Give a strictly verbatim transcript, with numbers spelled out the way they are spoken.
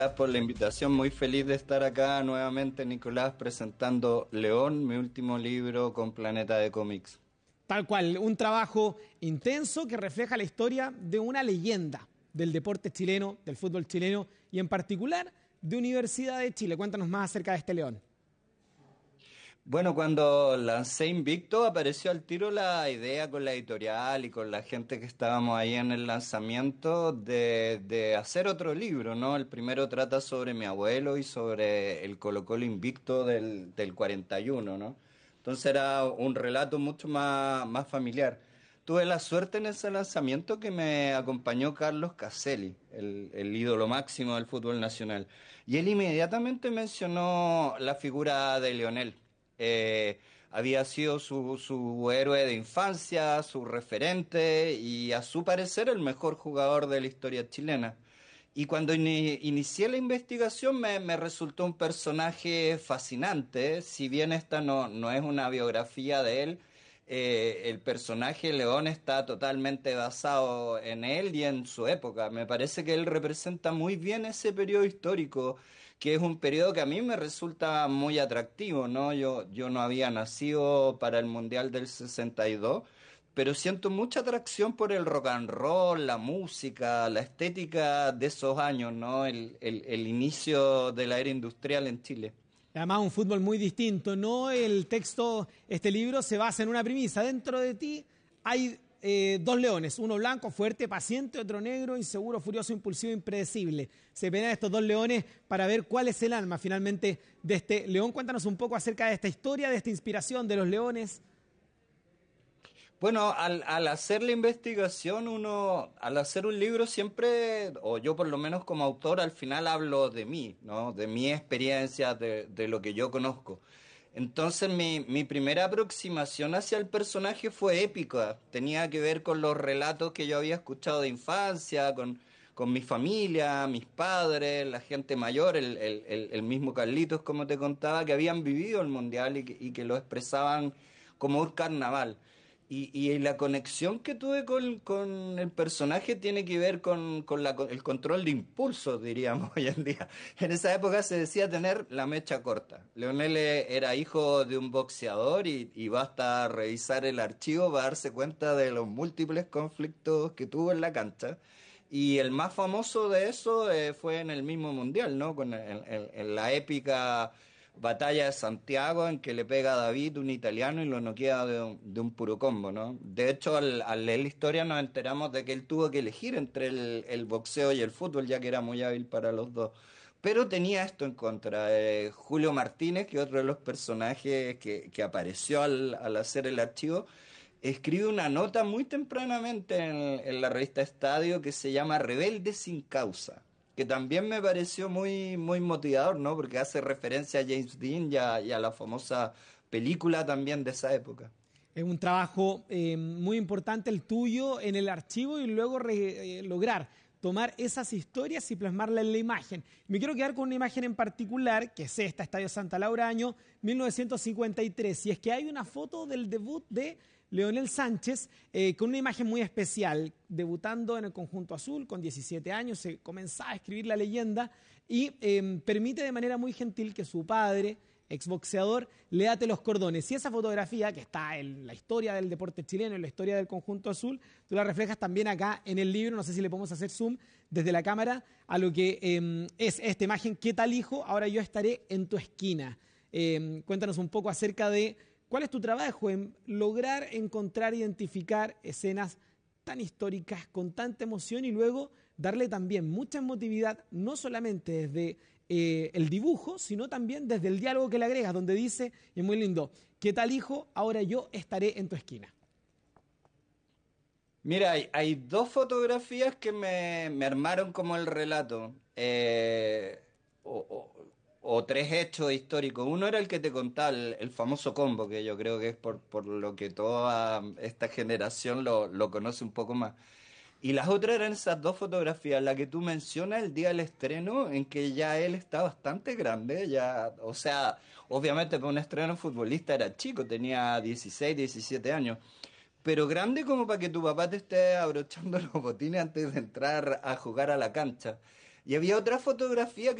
Gracias por la invitación, muy feliz de estar acá nuevamente, Nicolás, presentando León, mi último libro con Planeta de Cómics. Tal cual, un trabajo intenso que refleja la historia de una leyenda del deporte chileno, del fútbol chileno y en particular de Universidad de Chile. Cuéntanos más acerca de este León. Bueno, cuando lancé Invicto apareció al tiro la idea con la editorial y con la gente que estábamos ahí en el lanzamiento de, de hacer otro libro, ¿no? El primero trata sobre mi abuelo y sobre el Colo-Colo Invicto del, del cuarenta y uno, ¿no? Entonces era un relato mucho más, más familiar. Tuve la suerte en ese lanzamiento que me acompañó Carlos Caselli, el, el ídolo máximo del fútbol nacional. Y él inmediatamente mencionó la figura de Lionel. Eh, Había sido su, su héroe de infancia, su referente y a su parecer el mejor jugador de la historia chilena. Y cuando ini- inicié la investigación me, me resultó un personaje fascinante. Si bien esta no, no es una biografía de él, eh, el personaje León está totalmente basado en él y en su época. Me parece que él representa muy bien ese periodo histórico, que es un periodo que a mí me resulta muy atractivo, ¿no? Yo, yo no había nacido para el Mundial del sesenta y dos, pero siento mucha atracción por el rock and roll, la música, la estética de esos años, ¿no? El, el, el inicio de la era industrial en Chile. Además, un fútbol muy distinto, ¿no? El texto, este libro se basa en una premisa. Dentro de ti hay eh, dos leones, uno blanco, fuerte, paciente, otro negro, inseguro, furioso, impulsivo, impredecible. Se pelean estos dos leones para ver cuál es el alma finalmente de este león. Cuéntanos un poco acerca de esta historia, de esta inspiración de los leones. Bueno, al, al hacer la investigación, uno, al hacer un libro siempre, o yo por lo menos como autor, al final hablo de mí, ¿no? De mi experiencia, de, de lo que yo conozco. Entonces mi, mi primera aproximación hacia el personaje fue épica. Tenía que ver con los relatos que yo había escuchado de infancia, con, con mi familia, mis padres, la gente mayor, el, el, el, el mismo Carlitos, como te contaba, que habían vivido el Mundial y que, y que lo expresaban como un carnaval. Y, y la conexión que tuve con, con el personaje tiene que ver con, con la- con el control de impulsos, diríamos hoy en día. En esa época se decía tener la mecha corta. Leonel eh, era hijo de un boxeador y, y basta revisar el archivo para darse cuenta de los múltiples conflictos que tuvo en la cancha. Y el más famoso de eso eh, fue en el mismo mundial, ¿no? Con el- en en la épica Batalla de Santiago en que le pega a David, un italiano, y lo noquea de un, de un puro combo, ¿no? De hecho, al, al leer la historia nos enteramos de que él tuvo que elegir entre el, el boxeo y el fútbol, ya que era muy hábil para los dos. Pero tenía esto en contra. Eh, Julio Martínez, que es otro de los personajes que, que apareció al, al hacer el archivo, escribe una nota muy tempranamente en, en la revista Estadio que se llama Rebelde sin causa, que también me pareció muy, muy motivador, ¿no? Porque hace referencia a James Dean y a, y a la famosa película también de esa época. Es un trabajo eh, muy importante el tuyo en el archivo y luego re- eh, lograr tomar esas historias y plasmarlas en la imagen. Me quiero quedar con una imagen en particular, que es esta, Estadio Santa Laura, año mil novecientos cincuenta y tres. Y es que hay una foto del debut de Leonel Sánchez eh, con una imagen muy especial, debutando en el conjunto azul con diecisiete años, se comenzaba a escribir la leyenda y eh, permite de manera muy gentil que su padre, exboxeador, le ate los cordones. Y esa fotografía, que está en la historia del deporte chileno, en la historia del conjunto azul, tú la reflejas también acá en el libro. No sé si le podemos hacer zoom desde la cámara a lo que eh, es esta imagen. ¿Qué tal, hijo? Ahora yo estaré en tu esquina. Eh, cuéntanos un poco acerca de cuál es tu trabajo en lograr encontrar, identificar escenas tan históricas, con tanta emoción y luego darle también mucha emotividad, no solamente desde eh, el dibujo, sino también desde el diálogo que le agregas, donde dice, y es muy lindo, ¿qué tal, hijo? Ahora yo estaré en tu esquina. Mira, hay, hay dos fotografías que me, me armaron como el relato, eh, o, o- o tres hechos históricos. Uno era el que te contaba, el, el famoso combo, que yo creo que es por, por lo que toda esta generación lo, lo conoce un poco más. Y las otras eran esas dos fotografías, la que tú mencionas el día del estreno, en que ya él está bastante grande, ya, o sea, obviamente para un estreno futbolista era chico, tenía dieciséis, diecisiete años, pero grande como para que tu papá te esté abrochando los botines antes de entrar a jugar a la cancha. Y había otra fotografía